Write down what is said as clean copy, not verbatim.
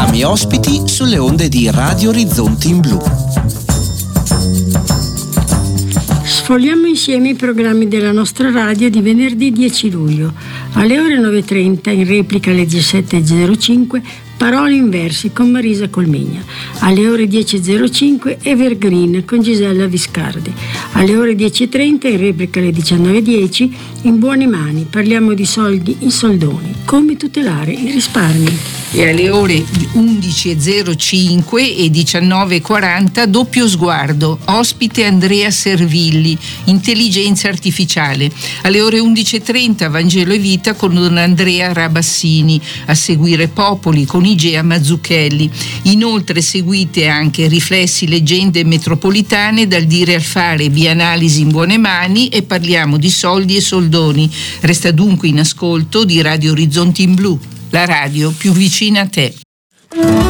Programmi ospiti sulle onde di Radio Orizzonti in Blu. Sfogliamo insieme i programmi della nostra radio di venerdì 10 luglio. Alle ore 9.30, in replica alle 17.05, Parole in versi con Marisa Colmegna. Alle ore 10.05 Evergreen con Gisella Viscardi. Alle ore 10.30, in replica alle 19.10, In buone mani parliamo di soldi in soldoni, come tutelare i risparmi. E alle ore 11.05 e 19.40 Doppio sguardo, ospite Andrea Servilli, intelligenza artificiale. Alle ore 11.30 Vangelo e vita con Don Andrea Rabassini, a seguire Popoli con Igea Mazzucchelli. Inoltre seguite anche Riflessi, leggende metropolitane, dal dire al fare, via analisi in buone mani, e parliamo di soldi e soldoni. Resta dunque in ascolto di Radio Orizzonti in Blu, la radio più vicina a te.